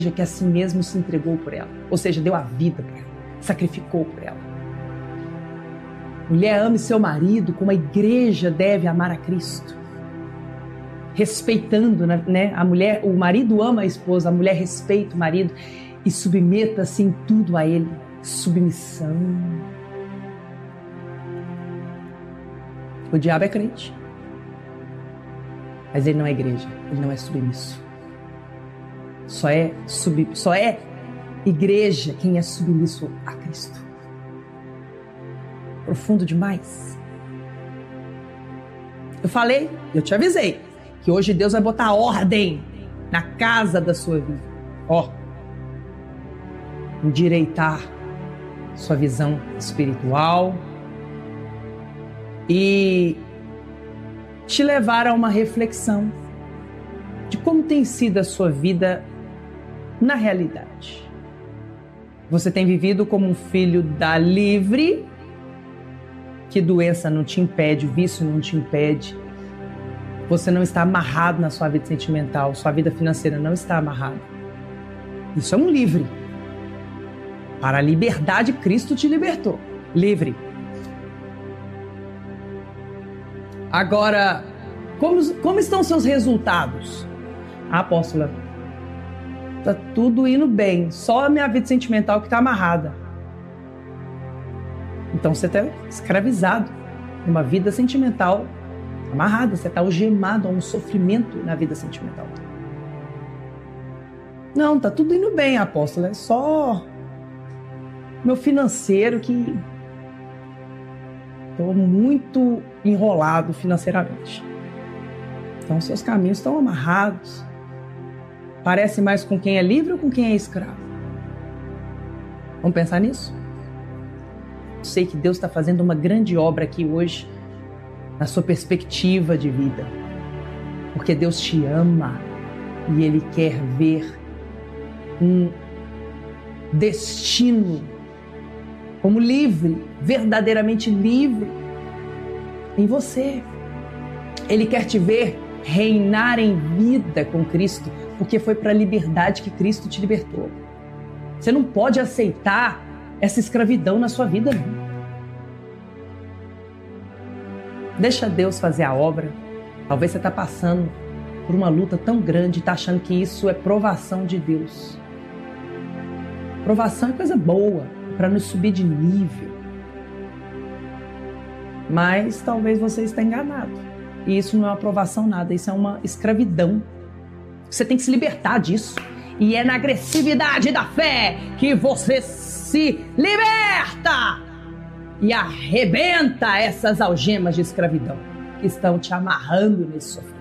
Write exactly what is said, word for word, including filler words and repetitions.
que a si mesmo se entregou por ela, ou seja, deu a vida por ela, sacrificou por ela. Mulher, ame seu marido como a igreja deve amar a Cristo, respeitando, né? A mulher, o marido ama a esposa, a mulher respeita o marido e submeta-se em tudo a ele. Submissão. O diabo é crente, mas ele não é igreja, ele não é submisso. Só é, sub, só é igreja quem é submisso a Cristo. Profundo demais. Eu falei, eu te avisei, que hoje Deus vai botar ordem na casa da sua vida. Ó, endireitar sua visão espiritual e te levar a uma reflexão de como tem sido a sua vida na realidade. Você tem vivido como um filho da livre, que doença não te impede, vício não te impede. Você não está amarrado na sua vida sentimental, sua vida financeira não está amarrada. Isso é um livre. Para a liberdade, Cristo te libertou. Livre. Agora, como, como estão seus resultados? Ah, apóstola, tá tudo indo bem, só a minha vida sentimental que está amarrada. Então você está escravizado numa vida sentimental amarrada, você está algemado a um sofrimento na vida sentimental. Não, tá tudo indo bem, apóstola, é só meu financeiro que estou muito enrolado financeiramente. Então seus caminhos estão amarrados. Parece mais com quem é livre ou com quem é escravo? Vamos pensar nisso? Eu sei que Deus está fazendo uma grande obra aqui hoje, na sua perspectiva de vida. Porque Deus te ama e Ele quer ver um destino como livre, verdadeiramente livre em você. Ele quer te ver reinar em vida com Cristo, porque foi para a liberdade que Cristo te libertou. Você não pode aceitar essa escravidão na sua vida, não. Deixa Deus fazer a obra. Talvez você está passando por uma luta tão grande e está achando que isso é provação de Deus. Provação é coisa boa, para nos subir de nível. Mas talvez você esteja enganado. E isso não é uma provação nada, isso é uma escravidão. Você tem que se libertar disso. E é na agressividade da fé que você se liberta e arrebenta essas algemas de escravidão que estão te amarrando nesse sofrimento.